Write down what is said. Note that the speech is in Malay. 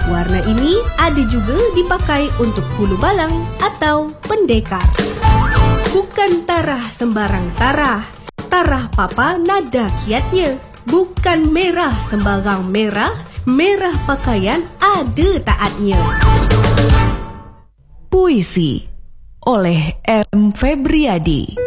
Warna ini ada juga dipakai untuk hulu balang atau pendekar. Bukan tarah sembarang tarah. Tarah papa nada kiatnya. Bukan merah sembarang merah. Merah pakaian ada taatnya. Puisi oleh M. Febriadi.